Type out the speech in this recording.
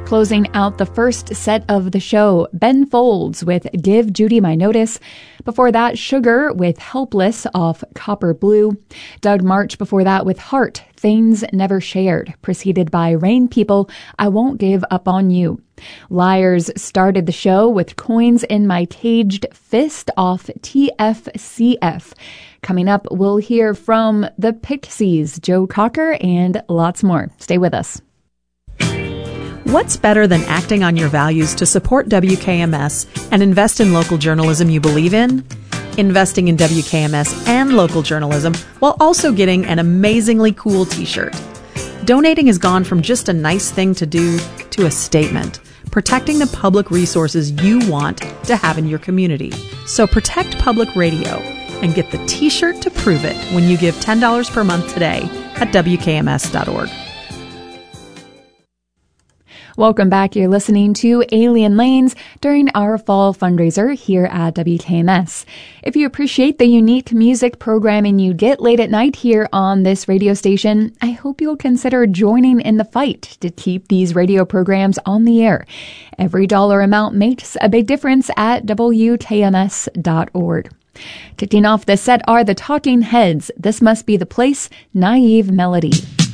Closing out the first set of the show, Ben Folds with Give Judy My Notice. Before that, Sugar with Helpless off Copper Blue. Doug March before that with Heart, Things Never Shared, preceded by Rain People, I Won't Give Up on You. Liars started the show with Coins in My Caged Fist off TFCF. Coming up, we'll hear from the Pixies, Joe Cocker, and lots more. Stay with us. What's better than acting on your values to support WKMS and invest in local journalism you believe in? Investing in WKMS and local journalism while also getting an amazingly cool t-shirt. Donating has gone from just a nice thing to do to a statement, protecting the public resources you want to have in your community. So protect public radio and get the t-shirt to prove it when you give $10 per month today at WKMS.org. Welcome back. You're listening to Alien Lanes during our fall fundraiser here at WKMS. If you appreciate the unique music programming you get late at night here on this radio station, I hope you'll consider joining in the fight to keep these radio programs on the air. Every dollar amount makes a big difference at WKMS.org. Kicking off the set are the Talking Heads. This Must Be the Place, Naive Melody.